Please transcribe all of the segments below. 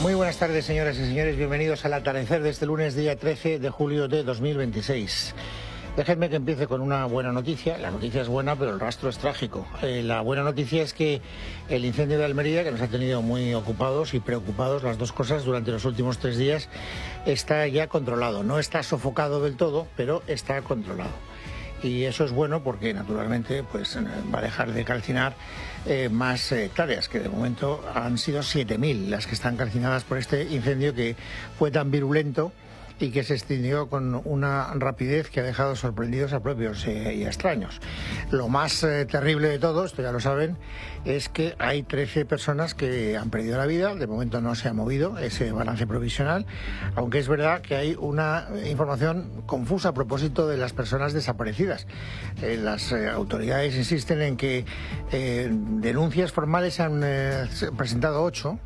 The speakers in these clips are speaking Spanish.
Muy buenas tardes, señoras y señores. Bienvenidos al atardecer de este lunes, día 13 de julio de 2026. Déjenme que empiece con una buena noticia. La noticia es buena, pero el rastro es trágico. La buena noticia es que el incendio de Almería, que nos ha tenido muy ocupados y preocupados, las dos cosas, durante los últimos 3 días, está ya controlado. No está sofocado del todo, pero está controlado. Y eso es bueno porque, naturalmente, pues va a dejar de calcinar más hectáreas, que de momento han sido 7.000 las que están calcinadas por este incendio que fue tan virulento y que se extinguió con una rapidez que ha dejado sorprendidos a propios y a extraños. Lo más terrible de todo, esto ya lo saben, es que hay 13 personas que han perdido la vida. De momento no se ha movido ese balance provisional, aunque es verdad que hay una información confusa a propósito de las personas desaparecidas. Las autoridades insisten en que denuncias formales se han presentado 8,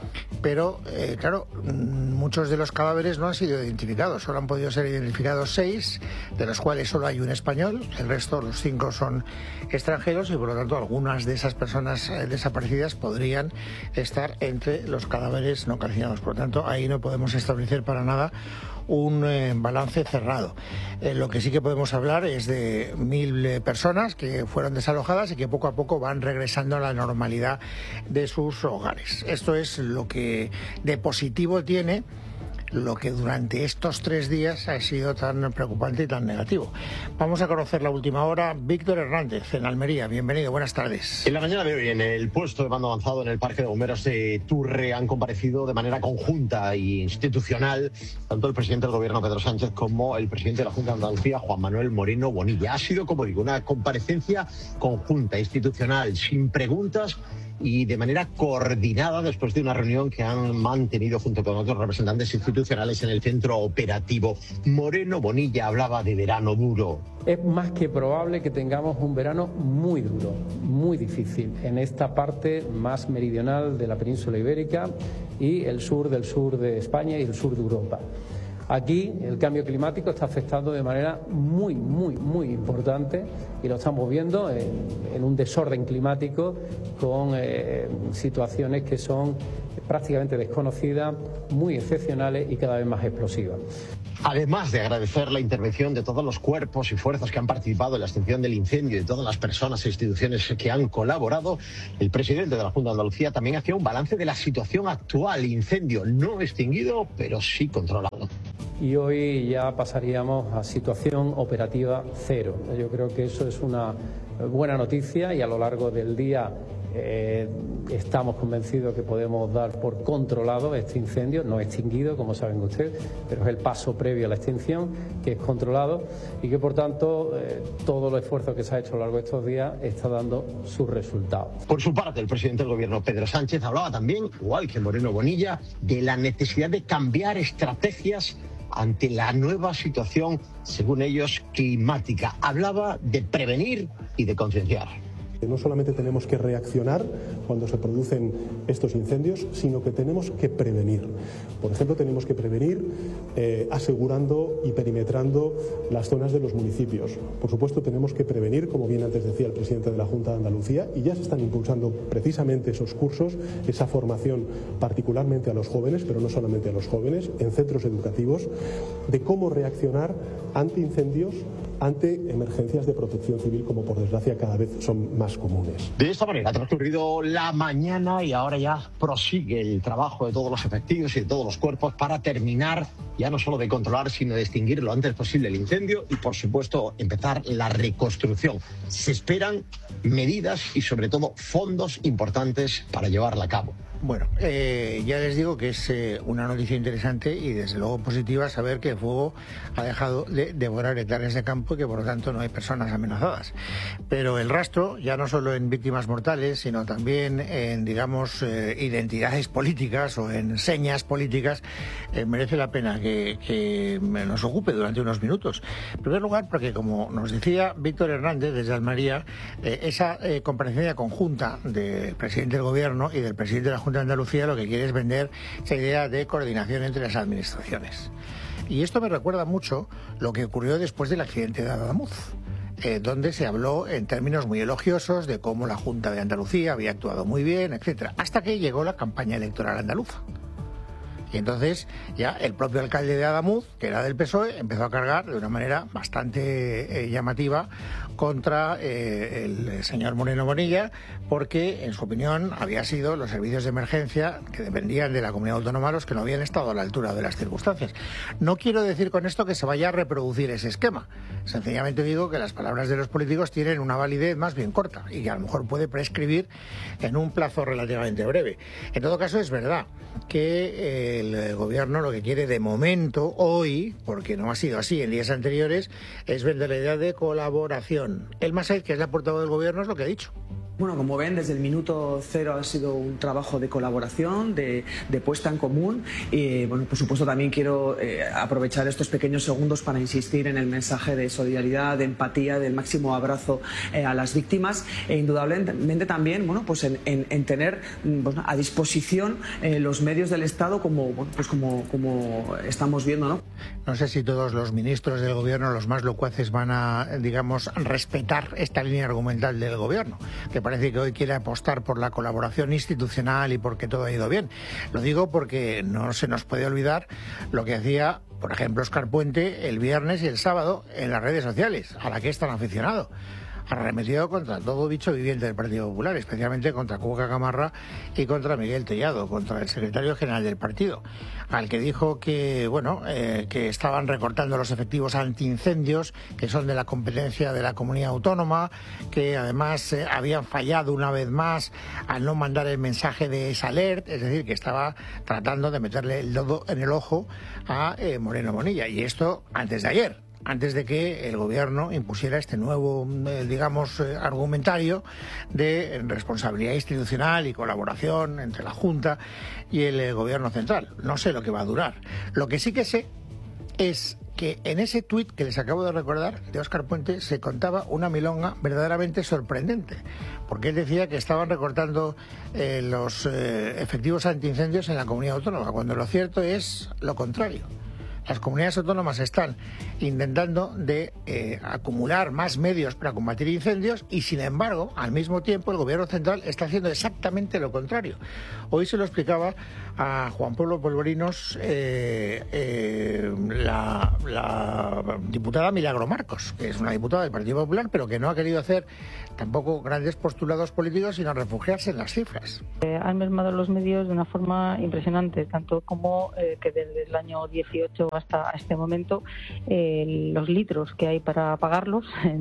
pero claro, muchos de los cadáveres no han sido identificados. Solo han podido ser identificados 6, de los cuales solo hay un español. El resto, los 5, son extranjeros y por lo tanto algunas de esas personas desaparecidas podrían estar entre los cadáveres no calcinados. Por lo tanto, ahí no podemos establecer para nada un balance cerrado. Lo que sí que podemos hablar es de 1.000 personas que fueron desalojadas y que poco a poco van regresando a la normalidad de sus hogares. Esto es lo que de positivo tiene lo que durante estos 3 días ha sido tan preocupante y tan negativo. Vamos a conocer la última hora. Víctor Hernández, en Almería. Bienvenido, buenas tardes. En la mañana de hoy, en el puesto de mando avanzado en el Parque de Bomberos de Turre, han comparecido de manera conjunta e institucional tanto el presidente del Gobierno, Pedro Sánchez, como el presidente de la Junta de Andalucía, Juan Manuel Moreno Bonilla. Ha sido, como digo, una comparecencia conjunta, institucional, sin preguntas y de manera coordinada después de una reunión que han mantenido junto con otros representantes institucionales en el centro operativo. Moreno Bonilla hablaba de verano duro. Es más que probable que tengamos un verano muy duro, muy difícil, en esta parte más meridional de la península ibérica y el sur de España y el sur de Europa. Aquí el cambio climático está afectando de manera muy importante y lo estamos viendo en un desorden climático con situaciones que son prácticamente desconocidas, muy excepcionales y cada vez más explosivas. Además de agradecer la intervención de todos los cuerpos y fuerzas que han participado en la extinción del incendio y de todas las personas e instituciones que han colaborado, el presidente de la Junta de Andalucía también hacía un balance de la situación actual. Incendio no extinguido, pero sí controlado. Y hoy ya pasaríamos a situación operativa 0. Yo creo que eso es una buena noticia y a lo largo del día estamos convencidos que podemos dar por controlado este incendio, no extinguido, como saben ustedes, pero es el paso previo a la extinción, que es controlado y que por tanto todo el esfuerzo que se ha hecho a lo largo de estos días está dando sus resultados. Por su parte, el presidente del Gobierno, Pedro Sánchez, hablaba también, igual que Moreno Bonilla, de la necesidad de cambiar estrategias ante la nueva situación, según ellos, climática. Hablaba de prevenir y de concienciar. No solamente tenemos que reaccionar cuando se producen estos incendios, sino que tenemos que prevenir. Por ejemplo, tenemos que prevenir asegurando y perimetrando las zonas de los municipios. Por supuesto, tenemos que prevenir, como bien antes decía el presidente de la Junta de Andalucía, y ya se están impulsando precisamente esos cursos, esa formación particularmente a los jóvenes, pero no solamente a los jóvenes, en centros educativos, de cómo reaccionar ante incendios, ante emergencias de protección civil, como por desgracia cada vez son más comunes. De esta manera ha transcurrido la mañana y ahora ya prosigue el trabajo de todos los efectivos y de todos los cuerpos para terminar ya no solo de controlar, sino de extinguir lo antes posible el incendio y, por supuesto, empezar la reconstrucción. Se esperan medidas y, sobre todo, fondos importantes para llevarla a cabo. Bueno, ya les digo que es una noticia interesante y desde luego positiva saber que el fuego ha dejado de devorar hectáreas de campo y que por lo tanto no hay personas amenazadas. Pero el rastro, ya no solo en víctimas mortales, sino también en, digamos, identidades políticas o en señas políticas, merece la pena que nos ocupe durante unos minutos. En primer lugar, porque como nos decía Víctor Hernández desde Almería, esa comparecencia conjunta del presidente del Gobierno y del presidente de la Junta de Andalucía lo que quiere es vender esa idea de coordinación entre las administraciones. Y esto me recuerda mucho lo que ocurrió después del accidente de Adamuz, donde se habló en términos muy elogiosos de cómo la Junta de Andalucía había actuado muy bien, etcétera, hasta que llegó la campaña electoral andaluza. Y entonces ya el propio alcalde de Adamuz, que era del PSOE, empezó a cargar de una manera bastante llamativa contra el señor Moreno Bonilla, porque en su opinión había sido los servicios de emergencia que dependían de la comunidad autónoma los que no habían estado a la altura de las circunstancias. No quiero decir con esto que se vaya a reproducir ese esquema. Sencillamente digo que las palabras de los políticos tienen una validez más bien corta y que a lo mejor puede prescribir en un plazo relativamente breve. En todo caso, es verdad que el gobierno lo que quiere de momento, hoy, porque no ha sido así en días anteriores, es vender la idea de colaboración. El Massaid, que es la portavoz del gobierno, es lo que ha dicho. Bueno, como ven, desde el minuto cero ha sido un trabajo de colaboración, de puesta en común. Y, bueno, por supuesto, también quiero aprovechar estos pequeños segundos para insistir en el mensaje de solidaridad, de empatía, del máximo abrazo a las víctimas e, indudablemente, también, bueno, pues en tener a disposición los medios del Estado como estamos viendo, ¿no? No sé si todos los ministros del gobierno, los más locuaces, van a, digamos, respetar esta línea argumental del gobierno, que parece que hoy quiere apostar por la colaboración institucional y porque todo ha ido bien. Lo digo porque no se nos puede olvidar lo que hacía, por ejemplo, Óscar Puente el viernes y el sábado en las redes sociales, a la que es tan aficionado. Arremetido contra todo bicho viviente del Partido Popular, especialmente contra Cuca Gamarra y contra Miguel Tellado, contra el secretario general del partido, al que dijo que, bueno, que estaban recortando los efectivos antiincendios, que son de la competencia de la comunidad autónoma, que además habían fallado una vez más al no mandar el mensaje de esa alert, es decir, que estaba tratando de meterle el dedo en el ojo a Moreno Bonilla, y esto antes de ayer, antes de que el gobierno impusiera este nuevo, digamos, argumentario de responsabilidad institucional y colaboración entre la Junta y el gobierno central. No sé lo que va a durar. Lo que sí que sé es que en ese tuit que les acabo de recordar de Óscar Puente se contaba una milonga verdaderamente sorprendente, porque él decía que estaban recortando los efectivos antiincendios en la comunidad autónoma, cuando lo cierto es lo contrario. Las comunidades autónomas están intentando de acumular más medios para combatir incendios y, sin embargo, al mismo tiempo, el gobierno central está haciendo exactamente lo contrario. Hoy se lo explicaba a Juan Pablo Polvorinos la diputada Milagro Marcos, que es una diputada del Partido Popular, pero que no ha querido hacer tampoco grandes postulados políticos, sino refugiarse en las cifras. Han mermado los medios de una forma impresionante, tanto como que desde el año 18 hasta este momento los litros que hay para pagarlos se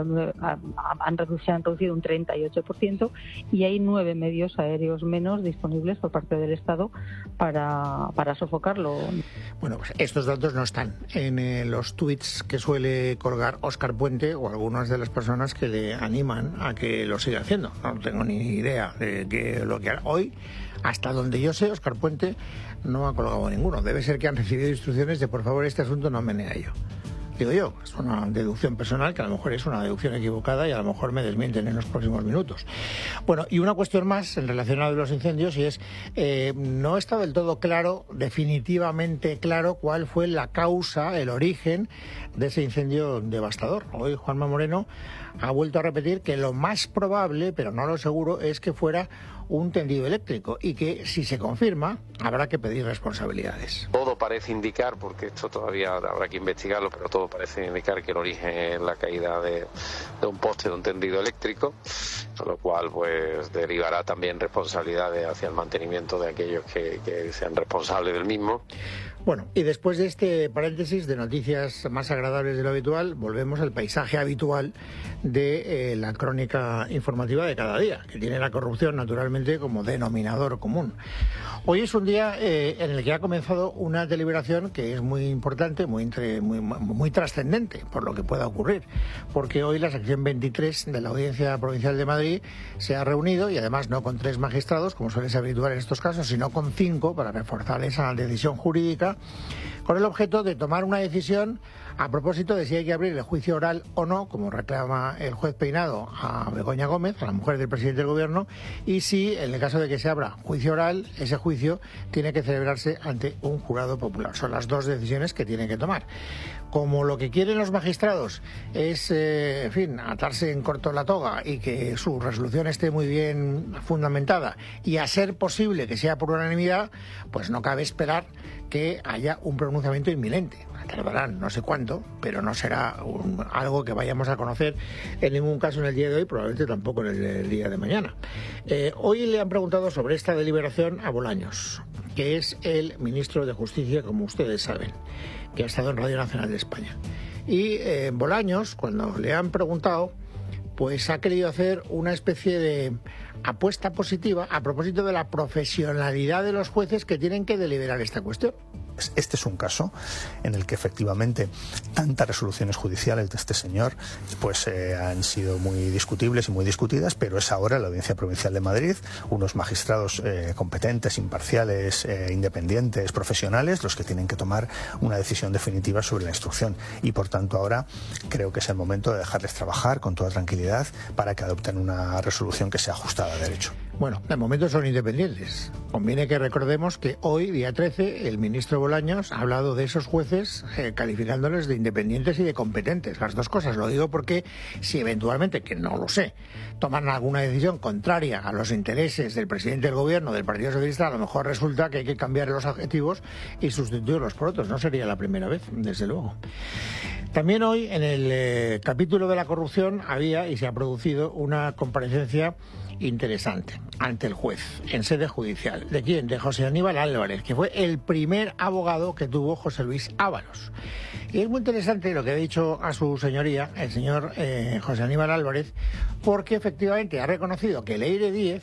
han reducido un 38% y hay 9 medios aéreos menos disponibles por parte del Estado para sofocarlo. Bueno, pues estos datos no están en los tuits que suele colgar Óscar Puente o algunas de las personas que le animan a que lo siga haciendo. No tengo ni idea de que lo que hará hoy. Hasta donde yo sé, Óscar Puente no ha colgado ninguno. Debe ser que han recibido instrucciones de, por favor, este asunto no me niega yo. Digo yo, es una deducción personal que a lo mejor es una deducción equivocada y a lo mejor me desmienten en los próximos minutos. Bueno, y una cuestión más en relación a los incendios, y es, no está del todo claro, definitivamente claro, cuál fue la causa, el origen de ese incendio devastador. Hoy Juanma Moreno ha vuelto a repetir que lo más probable, pero no lo seguro, es que fuera un tendido eléctrico y que, si se confirma, habrá que pedir responsabilidades. Todo parece indicar, porque esto todavía habrá que investigarlo, pero todo parece indicar que el origen es la caída de un poste de un tendido eléctrico, con lo cual pues derivará también responsabilidades hacia el mantenimiento de aquellos que sean responsables del mismo. Bueno, y después de este paréntesis de noticias más agradables de lo habitual, volvemos al paisaje habitual de la crónica informativa de cada día, que tiene la corrupción naturalmente como denominador común. Hoy es un día en el que ha comenzado una deliberación que es muy importante, muy trascendente por lo que pueda ocurrir, porque hoy la sección 23 de la Audiencia Provincial de Madrid se ha reunido, y además no con 3 magistrados, como suele ser habitual en estos casos, sino con 5 para reforzar esa decisión jurídica, con el objeto de tomar una decisión a propósito de si hay que abrir el juicio oral o no, como reclama el juez Peinado a Begoña Gómez, a la mujer del presidente del Gobierno, y si, en el caso de que se abra juicio oral, ese juicio tiene que celebrarse ante un jurado popular. Son las dos decisiones que tienen que tomar. Como lo que quieren los magistrados es, en fin, atarse en corto la toga y que su resolución esté muy bien fundamentada y a ser posible que sea por unanimidad, pues no cabe esperar que haya un pronunciamiento inminente. Tardarán no sé cuánto, pero no será algo que vayamos a conocer en ningún caso en el día de hoy, probablemente tampoco en el día de mañana. Hoy le han preguntado sobre esta deliberación a Bolaños, que es el ministro de Justicia, como ustedes saben, que ha estado en Radio Nacional de España. Y Bolaños, cuando le han preguntado, pues ha querido hacer una especie de apuesta positiva a propósito de la profesionalidad de los jueces que tienen que deliberar esta cuestión. Este es un caso en el que efectivamente tantas resoluciones judiciales de este señor pues han sido muy discutibles y muy discutidas, pero es ahora la Audiencia Provincial de Madrid, unos magistrados competentes, imparciales, independientes, profesionales, los que tienen que tomar una decisión definitiva sobre la instrucción. Y por tanto ahora creo que es el momento de dejarles trabajar con toda tranquilidad para que adopten una resolución que sea ajustada a derecho. Bueno, de momento son independientes. Conviene que recordemos que hoy, día 13, el ministro Bolaños ha hablado de esos jueces calificándoles de independientes y de competentes. Las dos cosas. Lo digo porque si eventualmente, que no lo sé, toman alguna decisión contraria a los intereses del presidente del Gobierno, del Partido Socialista, a lo mejor resulta que hay que cambiar los adjetivos y sustituirlos por otros. No sería la primera vez, desde luego. También hoy, en el capítulo de la corrupción, había y se ha producido una comparecencia interesante ante el juez en sede judicial. ¿De quién? De José Aníbal Álvarez, que fue el primer abogado que tuvo José Luis Ábalos. Y es muy interesante lo que ha dicho a su señoría el señor José Aníbal Álvarez, porque efectivamente ha reconocido que Leire Díez,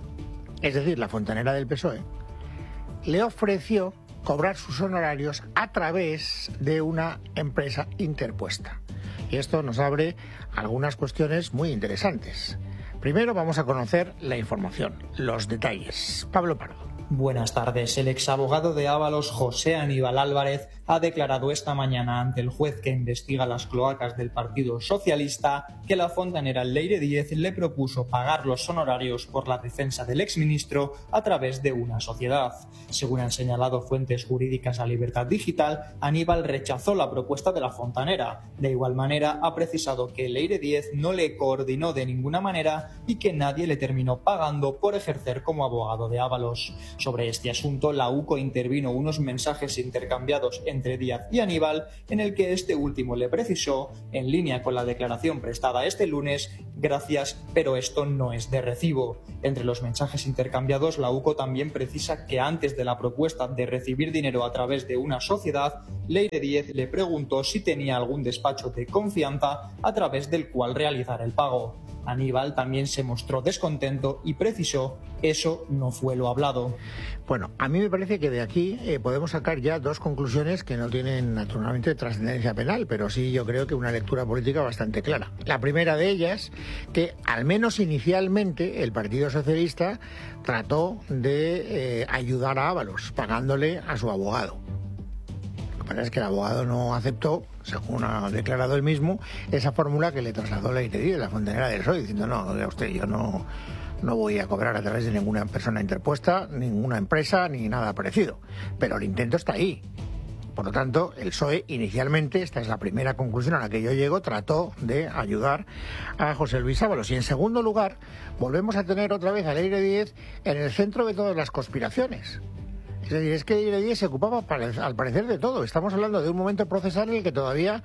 es decir, la fontanera del PSOE, le ofreció cobrar sus honorarios a través de una empresa interpuesta. Y esto nos abre algunas cuestiones muy interesantes. Primero vamos a conocer la información, los detalles. Pablo Pardo. Buenas tardes. El exabogado de Ábalos, José Aníbal Álvarez, ha declarado esta mañana ante el juez que investiga las cloacas del Partido Socialista que la fontanera Leire Díez le propuso pagar los honorarios por la defensa del exministro a través de una sociedad. Según han señalado fuentes jurídicas a Libertad Digital, Aníbal rechazó la propuesta de la fontanera. De igual manera, ha precisado que Leire Díez no le coordinó de ninguna manera y que nadie le terminó pagando por ejercer como abogado de Ábalos. Sobre este asunto, la UCO intervino unos mensajes intercambiados entre Díaz y Aníbal, en el que este último le precisó, en línea con la declaración prestada este lunes: gracias, pero esto no es de recibo. Entre los mensajes intercambiados, la UCO también precisa que antes de la propuesta de recibir dinero a través de una sociedad, Leire Díez le preguntó si tenía algún despacho de confianza a través del cual realizar el pago. Aníbal también se mostró descontento y precisó: eso no fue lo hablado. Bueno, a mí me parece que de aquí podemos sacar ya dos conclusiones que no tienen naturalmente trascendencia penal, pero sí yo creo que una lectura política bastante clara. La primera de ellas, que al menos inicialmente el Partido Socialista trató de ayudar a Ábalos, pagándole a su abogado. Lo que pasa es que el abogado no aceptó, según ha declarado él mismo, esa fórmula que le trasladó la ITD de la fontanera del PSOE, diciendo: no, oiga usted, yo no voy a cobrar a través de ninguna persona interpuesta, ninguna empresa, ni nada parecido. Pero el intento está ahí. Por lo tanto, el PSOE inicialmente, esta es la primera conclusión a la que yo llego, trató de ayudar a José Luis Ábalos. Y en segundo lugar, volvemos a tener otra vez a Leire Díez en el centro de todas las conspiraciones. Es decir, es que Leire Díez se ocupaba, al parecer, de todo. Estamos hablando de un momento procesal en el que todavía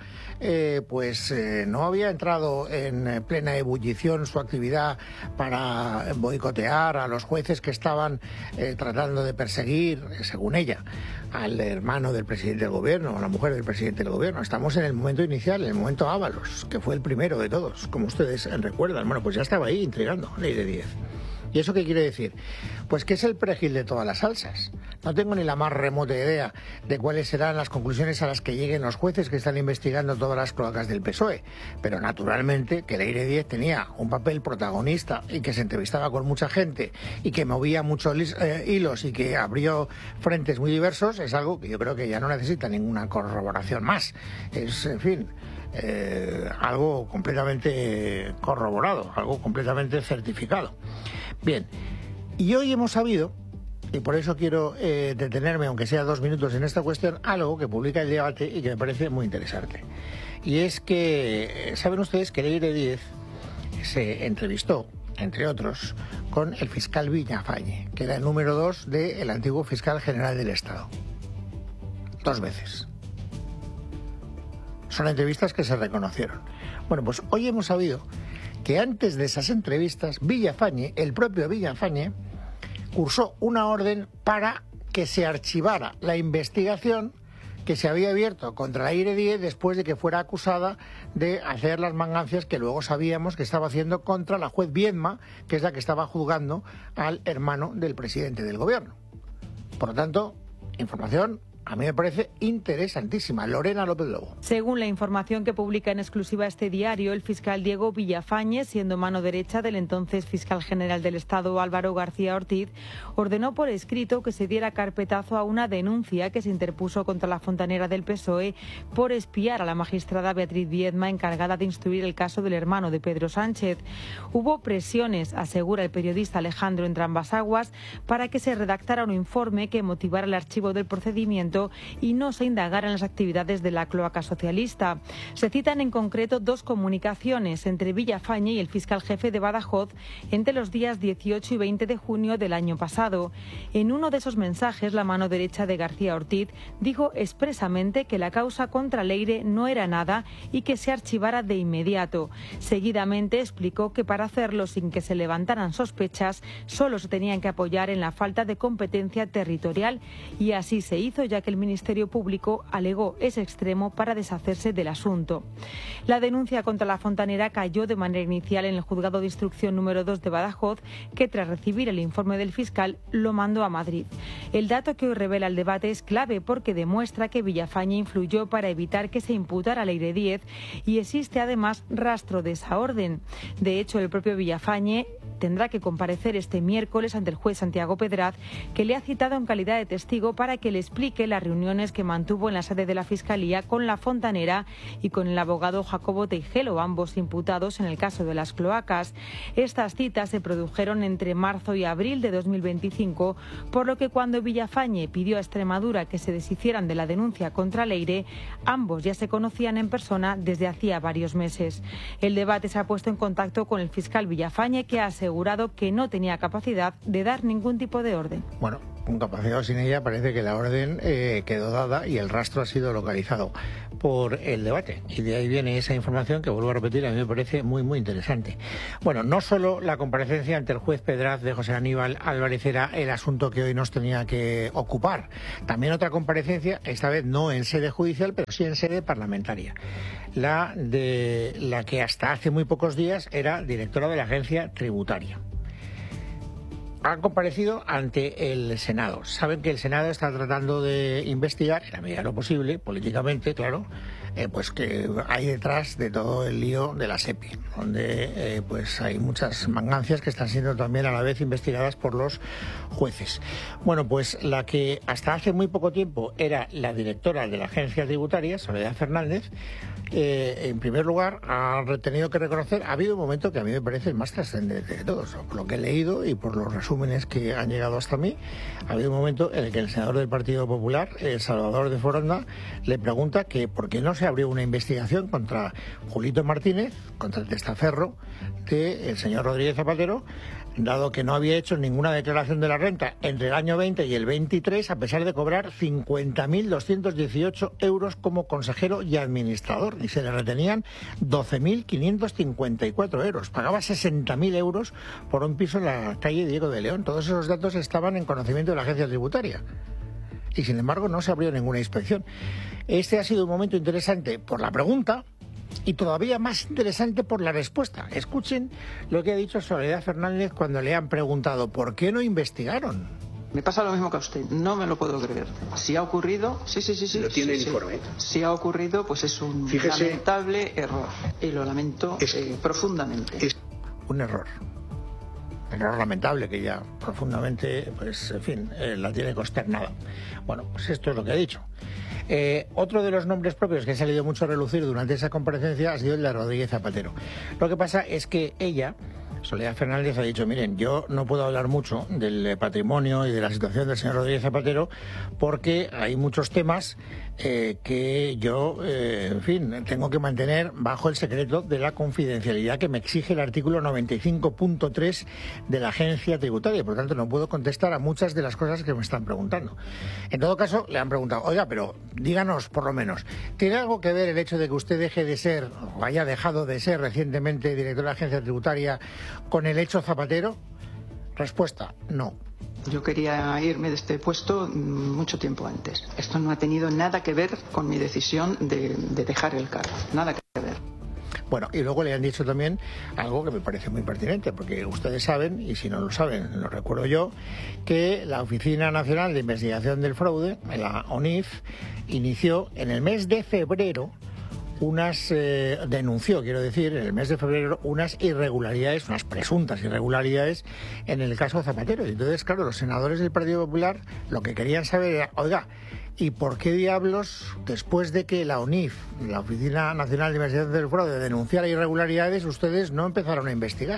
no había entrado en plena ebullición su actividad para boicotear a los jueces que estaban tratando de perseguir, según ella, al hermano del presidente del Gobierno, a la mujer del presidente del Gobierno. Estamos en el momento inicial, en el momento Ábalos, que fue el primero de todos, como ustedes recuerdan. Bueno, pues ya estaba ahí intrigando Leire Díez. ¿Y eso qué quiere decir? Pues que es el perejil de todas las salsas. No tengo ni la más remota idea de cuáles serán las conclusiones a las que lleguen los jueces que están investigando todas las cloacas del PSOE. Pero naturalmente que Leire Díez tenía un papel protagonista y que se entrevistaba con mucha gente y que movía muchos hilos y que abrió frentes muy diversos es algo que yo creo que ya no necesita ninguna corroboración más. Es, en fin, algo completamente corroborado, algo completamente certificado. Bien, y hoy hemos sabido, y por eso quiero detenerme, aunque sea 2 minutos en esta cuestión, algo que publica El Debate y que me parece muy interesante. Y es que, ¿saben ustedes que Leire Díez se entrevistó, entre otros, con el fiscal Villafañe, que era el número 2 del antiguo fiscal general del Estado? 2 veces. Son entrevistas que se reconocieron. Bueno, pues hoy hemos sabido que antes de esas entrevistas, Villafañe, el propio Villafañe, cursó una orden para que se archivara la investigación que se había abierto contra Leire Díez después de que fuera acusada de hacer las mangancias que luego sabíamos que estaba haciendo contra la juez Viedma, que es la que estaba juzgando al hermano del presidente del gobierno. Por lo tanto, información a mí me parece interesantísima. Lorena López Lobo. Según la información que publica en exclusiva este diario, el fiscal Diego Villafañe, siendo mano derecha del entonces fiscal general del Estado Álvaro García Ortiz, ordenó por escrito que se diera carpetazo a una denuncia que se interpuso contra la fontanera del PSOE por espiar a la magistrada Beatriz Viedma, encargada de instruir el caso del hermano de Pedro Sánchez. Hubo presiones, asegura el periodista Alejandro Entrambas-Aguas, para que se redactara un informe que motivara el archivo del procedimiento y no se indagara en las actividades de la cloaca socialista. Se citan en concreto 2 comunicaciones entre Villafañe y el fiscal jefe de Badajoz entre los días 18 y 20 de junio del año pasado. En uno de esos mensajes, la mano derecha de García Ortiz dijo expresamente que la causa contra Leire no era nada y que se archivara de inmediato. Seguidamente explicó que para hacerlo sin que se levantaran sospechas, solo se tenían que apoyar en la falta de competencia territorial, y así se hizo, ya que el Ministerio Público alegó ese extremo para deshacerse del asunto. La denuncia contra la fontanera cayó de manera inicial en el Juzgado de Instrucción número 2 de Badajoz, que tras recibir el informe del fiscal lo mandó a Madrid. El dato que hoy revela El Debate es clave porque demuestra que Villafañe influyó para evitar que se imputara a Leire Díez, y existe además rastro de esa orden. De hecho, el propio Villafañe tendrá que comparecer este miércoles ante el juez Santiago Pedraz, que le ha citado en calidad de testigo para que le explique las reuniones que mantuvo en la sede de la Fiscalía con la fontanera y con el abogado Jacobo Teijelo, ambos imputados en el caso de las cloacas. Estas citas se produjeron entre marzo y abril de 2025, por lo que cuando Villafañe pidió a Extremadura que se deshicieran de la denuncia contra Leire, ambos ya se conocían en persona desde hacía varios meses. El Debate se ha puesto en contacto con el fiscal Villafañe, que ha asegurado que no tenía capacidad de dar ningún tipo de orden. Bueno, con capacidad o sin ella, parece que la orden quedó dada y el rastro ha sido localizado por El Debate. Y de ahí viene esa información que, vuelvo a repetir, a mí me parece muy, muy interesante. Bueno, no solo la comparecencia ante el juez Pedraz de José Aníbal Álvarez era el asunto que hoy nos tenía que ocupar. También otra comparecencia, esta vez no en sede judicial, pero sí en sede parlamentaria. La de la que hasta hace muy pocos días era directora de la agencia tributaria. Han comparecido ante el Senado. Saben que el Senado está tratando de investigar, en la medida de lo posible, políticamente, claro, pues que hay detrás de todo el lío de la SEPI, donde pues hay muchas mangancias que están siendo también a la vez investigadas por los jueces. Bueno, pues la que hasta hace muy poco tiempo era la directora de la agencia tributaria, Soledad Fernández, en primer lugar, ha tenido que reconocer, ha habido un momento que a mí me parece el más trascendente de todos, por lo que he leído y por los resúmenes que han llegado hasta mí. Ha habido un momento en el que el senador del Partido Popular, Salvador de Foronda, le pregunta que por qué no se abrió una investigación contra Julito Martínez, contra el testaferro del señor Rodríguez Zapatero, dado que no había hecho ninguna declaración de la renta entre el año 20 y el 23, a pesar de cobrar 50.218 euros como consejero y administrador, y se le retenían 12.554 euros. Pagaba 60.000 euros por un piso en la calle Diego de León. Todos esos datos estaban en conocimiento de la agencia tributaria. Y sin embargo no se abrió ninguna inspección. Este ha sido un momento interesante por la pregunta, y todavía más interesante por la respuesta. Escuchen lo que ha dicho Soledad Fernández cuando le han preguntado ¿por qué no investigaron? Me pasa lo mismo que a usted, no me lo puedo creer. Si ha ocurrido, sí. ¿Lo tiene el informe? Si ha ocurrido, pues es un lamentable error. Y lo lamento profundamente. Es un error lamentable que ya profundamente, pues en fin, la tiene consternada. Bueno, pues esto es lo que ha dicho. Otro de los nombres propios que ha salido mucho a relucir durante esa comparecencia ha sido el de Rodríguez Zapatero. Lo que pasa es que ella, Soledad Fernández, ha dicho, miren, yo no puedo hablar mucho del patrimonio y de la situación del señor Rodríguez Zapatero porque hay muchos temas que yo, en fin, tengo que mantener bajo el secreto de la confidencialidad que me exige el artículo 95.3 de la Agencia Tributaria. Por tanto, no puedo contestar a muchas de las cosas que me están preguntando. En todo caso, le han preguntado, oiga, pero díganos, por lo menos, ¿tiene algo que ver el hecho de que usted deje de ser, o haya dejado de ser recientemente director de la Agencia Tributaria, con el hecho Zapatero? Respuesta, no. Yo quería irme de este puesto mucho tiempo antes. Esto no ha tenido nada que ver con mi decisión de dejar el cargo. Nada que ver. Bueno, y luego le han dicho también algo que me parece muy pertinente, porque ustedes saben, y si no lo saben, lo recuerdo yo, que la Oficina Nacional de Investigación del Fraude, la ONIF, inició en el mes de febrero denunció en el mes de febrero unas irregularidades, unas presuntas irregularidades en el caso Zapatero. Y entonces, claro, los senadores del Partido Popular lo que querían saber era, oiga, ¿y por qué diablos, después de que la ONIF, la Oficina Nacional de Investigación del Fraude, denunciara irregularidades, ustedes no empezaron a investigar?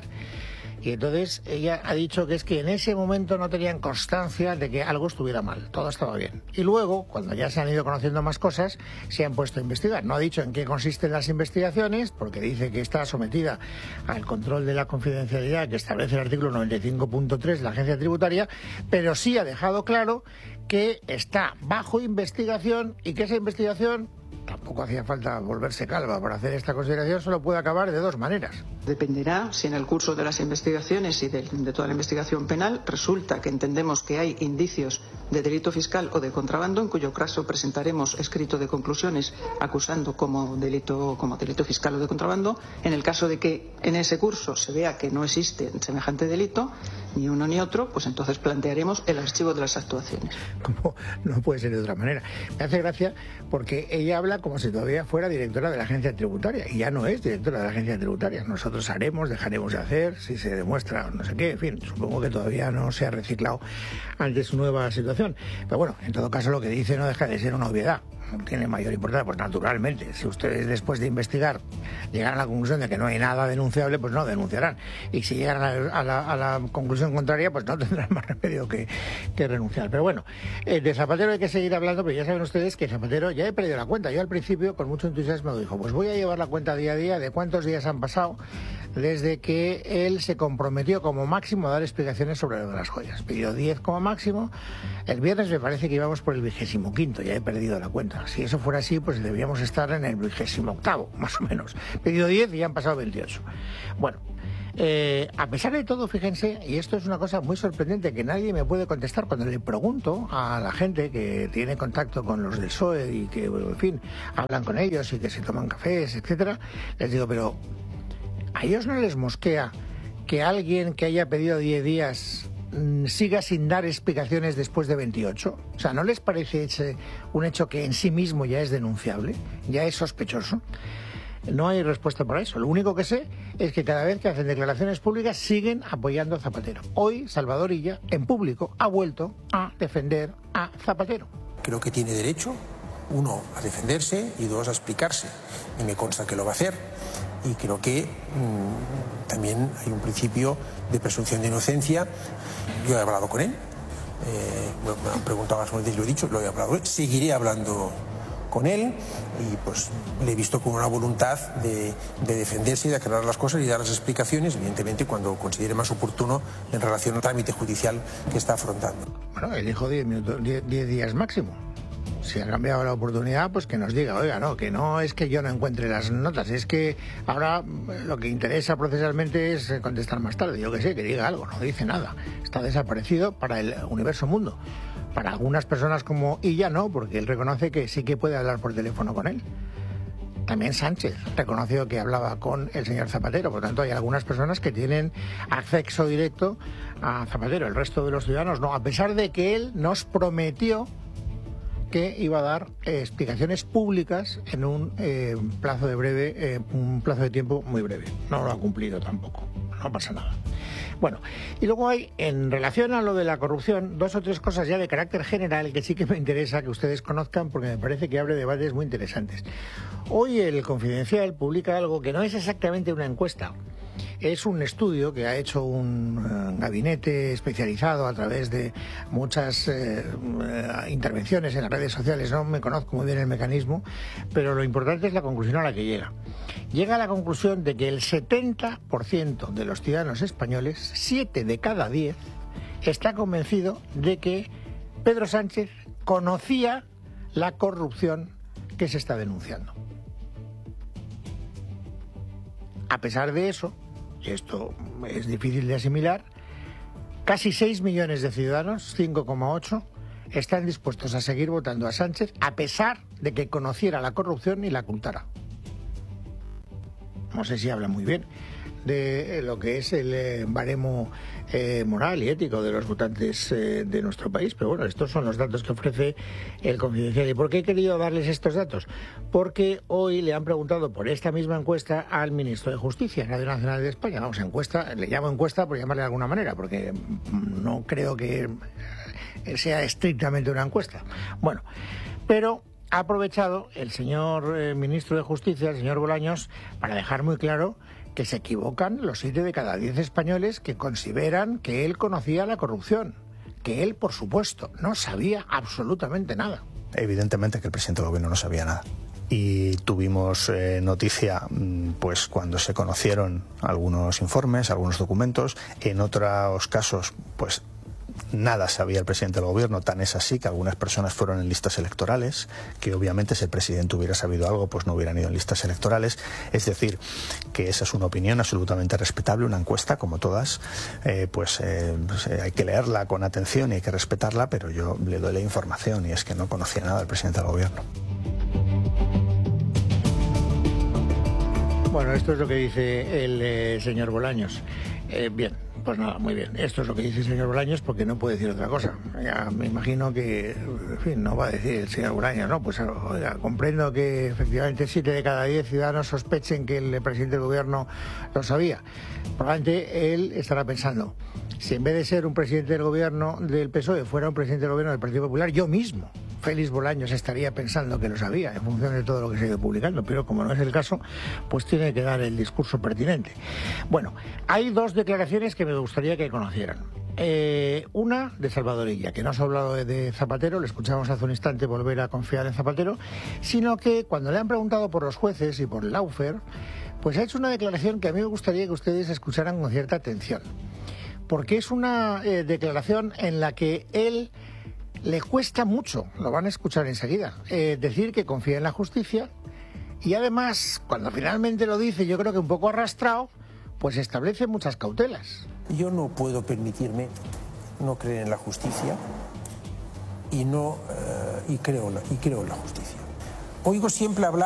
Y entonces ella ha dicho que es que en ese momento no tenían constancia de que algo estuviera mal, todo estaba bien. Y luego, cuando ya se han ido conociendo más cosas, se han puesto a investigar. No ha dicho en qué consisten las investigaciones, porque dice que está sometida al control de la confidencialidad que establece el artículo 95.3 de la Agencia Tributaria, pero sí ha dejado claro que está bajo investigación y que esa investigación, tampoco hacía falta volverse calva para hacer esta consideración, solo puede acabar de dos maneras. Dependerá si en el curso de las investigaciones y de toda la investigación penal resulta que entendemos que hay indicios de delito fiscal o de contrabando, en cuyo caso presentaremos escrito de conclusiones acusando como delito fiscal o de contrabando. En el caso de que en ese curso se vea que no existe semejante delito, ni uno ni otro, pues entonces plantearemos el archivo de las actuaciones. Como no puede ser de otra manera. Me hace gracia porque ella habla como si todavía fuera directora de la Agencia Tributaria, y ya no es directora de la Agencia Tributaria. Nosotros dejaremos de hacer, si se demuestra no sé qué, en fin, supongo que todavía no se ha reciclado ante su nueva situación. Pero bueno, en todo caso lo que dice no deja de ser una obviedad. No tiene mayor importancia, pues naturalmente, si ustedes después de investigar llegan a la conclusión de que no hay nada denunciable, pues no denunciarán. Y si llegan a la conclusión contraria, pues no tendrán más remedio que renunciar. Pero bueno, de Zapatero hay que seguir hablando, pero ya saben ustedes que Zapatero, ya he perdido la cuenta. Yo al principio, con mucho entusiasmo, dijo, pues voy a llevar la cuenta día a día de cuántos días han pasado desde que él se comprometió como máximo a dar explicaciones sobre lo de las joyas. Pidió 10 como máximo. El viernes me parece que íbamos por el 25º, ya he perdido la cuenta. Si eso fuera así, pues debíamos estar en el 28º, más o menos. Pidió 10 y ya han pasado 28. Bueno, a pesar de todo, fíjense, y esto es una cosa muy sorprendente que nadie me puede contestar cuando le pregunto a la gente que tiene contacto con los del PSOE y que, en fin, hablan con ellos y que se toman cafés, etcétera, les digo, pero ¿a ellos no les mosquea que alguien que haya pedido 10 días siga sin dar explicaciones después de 28? O sea, ¿no les parece un hecho que en sí mismo ya es denunciable, ya es sospechoso? No hay respuesta para eso. Lo único que sé es que cada vez que hacen declaraciones públicas siguen apoyando a Zapatero. Hoy Salvador Illa, en público, ha vuelto a defender a Zapatero. Creo que tiene derecho, uno, a defenderse y dos, a explicarse. Y me consta que lo va a hacer. Y creo que también hay un principio de presunción de inocencia. Yo he hablado con él, me han preguntado más o menos, lo he dicho, lo he hablado, seguiré hablando con él y pues le he visto con una voluntad de defenderse y de aclarar las cosas y dar las explicaciones, evidentemente cuando considere más oportuno en relación al trámite judicial que está afrontando. Bueno, él dijo 10 días máximo. Si ha cambiado la oportunidad, pues que nos diga, oiga, no, que no es que yo no encuentre las notas, es que ahora lo que interesa procesalmente es contestar más tarde. Yo que sé, que diga algo, no dice nada. Está desaparecido para el universo mundo. Para algunas personas como Illa no, porque él reconoce que sí que puede hablar por teléfono con él. También Sánchez reconoció que hablaba con el señor Zapatero. Por tanto, hay algunas personas que tienen acceso directo a Zapatero. El resto de los ciudadanos no, a pesar de que él nos prometió que iba a dar explicaciones públicas en un plazo de tiempo muy breve. No lo ha cumplido tampoco. No pasa nada. Bueno, y luego hay, en relación a lo de la corrupción, 2 o 3 cosas ya de carácter general que sí que me interesa que ustedes conozcan, porque me parece que abre debates muy interesantes. Hoy el Confidencial publica algo que no es exactamente una encuesta. Es un estudio que ha hecho un gabinete especializado a través de muchas intervenciones en las redes sociales. No me conozco muy bien el mecanismo, pero lo importante es la conclusión a la que llega. Llega a la conclusión de que el 70% de los ciudadanos españoles, 7 de cada 10, está convencido de que Pedro Sánchez conocía la corrupción que se está denunciando. A pesar de eso, y esto es difícil de asimilar, casi 6 millones de ciudadanos, 5,8, están dispuestos a seguir votando a Sánchez a pesar de que conociera la corrupción y la ocultara. No sé si habla muy bien de lo que es el baremo moral y ético de los votantes de nuestro país, pero bueno, estos son los datos que ofrece el Confidencial. ¿Y por qué he querido darles estos datos? Porque hoy le han preguntado por esta misma encuesta al ministro de Justicia, Radio Nacional de España. Vamos, encuesta, le llamo encuesta por llamarle de alguna manera, porque no creo que sea estrictamente una encuesta. Bueno, pero ha aprovechado el señor ministro de Justicia, el señor Bolaños, para dejar muy claro que se equivocan los 7 de cada 10 españoles que consideran que él conocía la corrupción, que él, por supuesto, no sabía absolutamente nada. Evidentemente que el presidente del gobierno no sabía nada. Y tuvimos noticia pues cuando se conocieron algunos informes, algunos documentos. En otros casos, pues nada sabía el presidente del gobierno, tan es así que algunas personas fueron en listas electorales, que obviamente si el presidente hubiera sabido algo, pues no hubieran ido en listas electorales. Es decir, que esa es una opinión absolutamente respetable, una encuesta, como todas, hay que leerla con atención y hay que respetarla, pero yo le doy la información y es que no conocía nada del presidente del gobierno. Bueno, esto es lo que dice el señor Bolaños. Bien, pues nada, muy bien. Esto es lo que dice el señor Bolaños porque no puede decir otra cosa. Ya me imagino que, en fin, no va a decir el señor Bolaños, ¿no? Pues oiga, comprendo que efectivamente 7 de cada 10 ciudadanos sospechen que el presidente del gobierno lo sabía. Probablemente él estará pensando, si en vez de ser un presidente del gobierno del PSOE fuera un presidente del gobierno del Partido Popular, yo mismo, Félix Bolaños, estaría pensando que lo sabía en función de todo lo que se ha ido publicando, pero como no es el caso, pues tiene que dar el discurso pertinente. Bueno, hay 2 declaraciones que me gustaría que conocieran. Una de Salvador Illa, que no se ha hablado de Zapatero, le escuchamos hace un instante volver a confiar en Zapatero, sino que cuando le han preguntado por los jueces y por el Lawfare, pues ha hecho una declaración que a mí me gustaría que ustedes escucharan con cierta atención, porque es una declaración en la que él le cuesta mucho, lo van a escuchar enseguida, decir que confía en la justicia, y además, cuando finalmente lo dice, yo creo que un poco arrastrado, pues establece muchas cautelas. Yo no puedo permitirme no creer en la justicia y creo en la justicia. Oigo siempre hablar